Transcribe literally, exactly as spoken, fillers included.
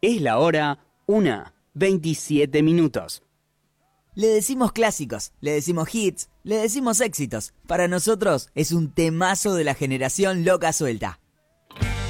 Es la hora una, veintisiete minutos. Le decimos clásicos, le decimos hits, le decimos éxitos. Para nosotros es un temazo de la generación loca suelta.